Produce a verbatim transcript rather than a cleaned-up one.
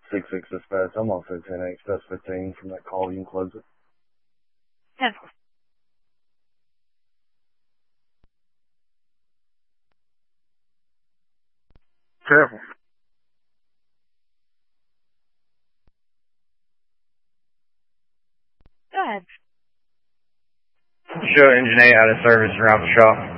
six six dispatch. I'm on fifteen X. That's fifteen from that call. You can close it. ten. Careful. Go ahead. Show engine eight out of service around the shop.